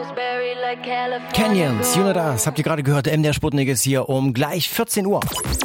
Canyons, you know das, habt ihr gerade gehört, MDR Sputnik ist hier um gleich 14 Uhr.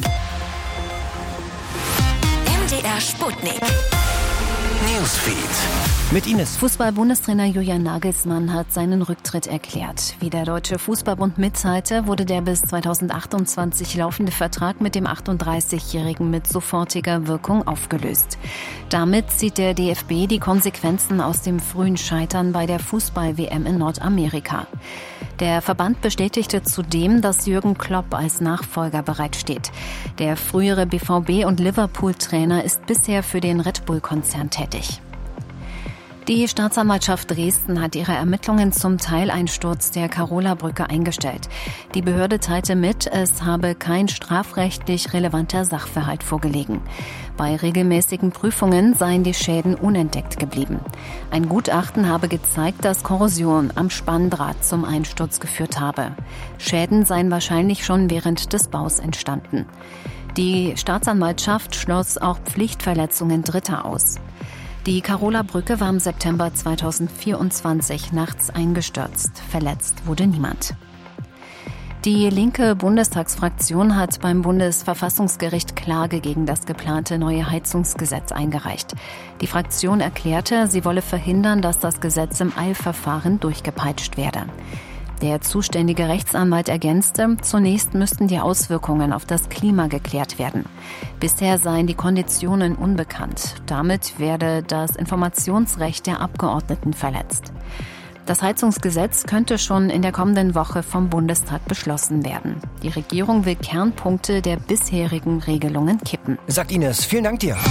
MDR Sputnik. Newsfeed. Mit Ines. Fußball-Bundestrainer Julian Nagelsmann hat seinen Rücktritt erklärt. Wie der Deutsche Fußballbund mitteilte, wurde der bis 2028 laufende Vertrag mit dem 38-Jährigen mit sofortiger Wirkung aufgelöst. Damit zieht der DFB die Konsequenzen aus dem frühen Scheitern bei der Fußball-WM in Nordamerika. Der Verband bestätigte zudem, dass Jürgen Klopp als Nachfolger bereitsteht. Der frühere BVB- und Liverpool-Trainer ist bisher für den Red Bull-Konzern tätig. Die Staatsanwaltschaft Dresden hat ihre Ermittlungen zum Teileinsturz der Carola-Brücke eingestellt. Die Behörde teilte mit, es habe kein strafrechtlich relevanter Sachverhalt vorgelegen. Bei regelmäßigen Prüfungen seien die Schäden unentdeckt geblieben. Ein Gutachten habe gezeigt, dass Korrosion am Spanndraht zum Einsturz geführt habe. Schäden seien wahrscheinlich schon während des Baus entstanden. Die Staatsanwaltschaft schloss auch Pflichtverletzungen Dritter aus. Die Carola-Brücke war im September 2024 nachts eingestürzt. Verletzt wurde niemand. Die linke Bundestagsfraktion hat beim Bundesverfassungsgericht Klage gegen das geplante neue Heizungsgesetz eingereicht. Die Fraktion erklärte, sie wolle verhindern, dass das Gesetz im Eilverfahren durchgepeitscht werde. Der zuständige Rechtsanwalt ergänzte, zunächst müssten die Auswirkungen auf das Klima geklärt werden. Bisher seien die Konditionen unbekannt. Damit werde das Informationsrecht der Abgeordneten verletzt. Das Heizungsgesetz könnte schon in der kommenden Woche vom Bundestag beschlossen werden. Die Regierung will Kernpunkte der bisherigen Regelungen kippen. Sagt Ines, vielen Dank dir.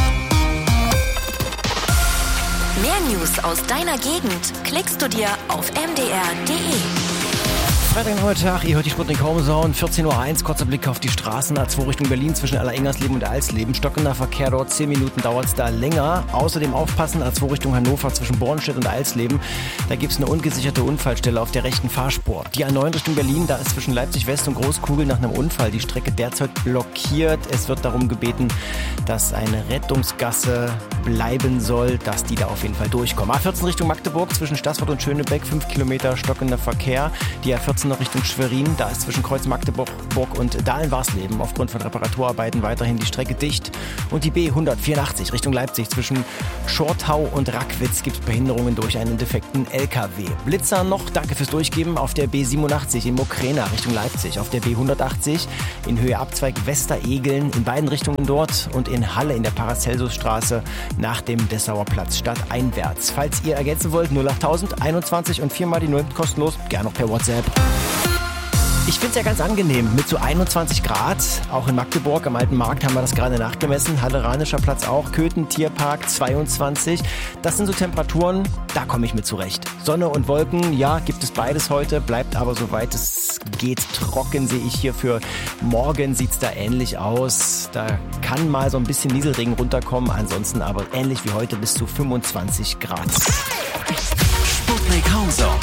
Mehr News aus deiner Gegend klickst du dir auf mdr.de. Freitagnachmittag, ihr hört die Sputnik Homezone, 14.01 Uhr, kurzer Blick auf die Straßen, A2 Richtung Berlin zwischen Allerengersleben und Alsleben. Stockender Verkehr dort, 10 Minuten dauert es da länger. Außerdem aufpassen, A2 Richtung Hannover zwischen Bornstedt und Alsleben. Da gibt es eine ungesicherte Unfallstelle auf der rechten Fahrspur. Die A9 Richtung Berlin, da ist zwischen Leipzig West und Großkugel nach einem Unfall die Strecke derzeit blockiert. Es wird darum gebeten, dass eine Rettungsgasse bleiben soll, dass die da auf jeden Fall durchkommen. A14 Richtung Magdeburg zwischen Stassfurt und Schönebeck, 5 Kilometer stockender Verkehr. Die A14 noch Richtung Schwerin, da ist zwischen Kreuz Magdeburg und Dahlen-Warsleben aufgrund von Reparaturarbeiten weiterhin die Strecke dicht. Und die B184 Richtung Leipzig zwischen Schortau und Rackwitz gibt es Behinderungen durch einen defekten LKW. Blitzer noch, danke fürs Durchgeben, auf der B87 in Mokrena Richtung Leipzig, auf der B180 in Höhe Abzweig Westeregeln in beiden Richtungen dort und in Halle in der Paracelsusstraße nach dem Dessauer Platz stadteinwärts. Falls ihr ergänzen wollt, 08000 21 und 4 mal die 0 kostenlos, gerne noch per WhatsApp. Ich finde es ja ganz angenehm mit so 21 Grad, auch in Magdeburg am Alten Markt haben wir das gerade nachgemessen, Halleranischer Platz auch, Köthen Tierpark 22, das sind so Temperaturen, da komme ich mit zurecht. Sonne und Wolken, ja, gibt es beides heute, bleibt aber soweit es geht trocken, sehe ich hier für morgen, sieht es da ähnlich aus, da kann mal so ein bisschen Nieselregen runterkommen, ansonsten aber ähnlich wie heute bis zu 25 Grad. Sputnik Homezone.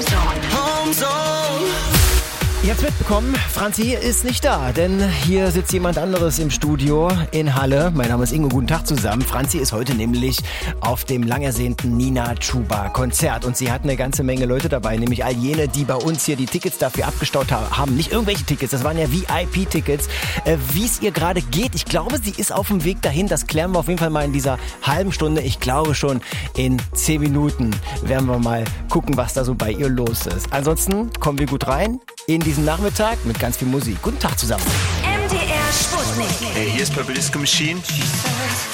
Ihr habt's mitbekommen, Franzi ist nicht da, denn hier sitzt jemand anderes im Studio in Halle. Mein Name ist Ingo, guten Tag zusammen. Franzi ist heute nämlich auf dem lang ersehnten Nina Chuba Konzert und sie hat eine ganze Menge Leute dabei, nämlich all jene, die bei uns hier die Tickets dafür abgestaut haben. Nicht irgendwelche Tickets, das waren ja VIP-Tickets. Wie es ihr gerade geht, ich glaube, sie ist auf dem Weg dahin, das klären wir auf jeden Fall mal in dieser halben Stunde. Ich glaube schon in 10 Minuten werden wir mal gucken, was da so bei ihr los ist. Ansonsten kommen wir gut rein in diesen Nachmittag mit ganz viel Musik. Guten Tag zusammen. MDR Sputnik. Hey, hier ist Purple Disco Machine.